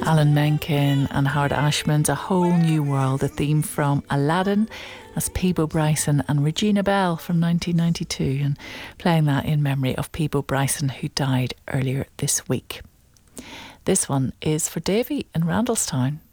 Alan Menken and Howard Ashman's A Whole New World, the theme from Aladdin. That's Peabo Bryson and Regina Bell from 1992, and playing that in memory of Peabo Bryson, who died earlier this week. This one is for Davy in Randallstown.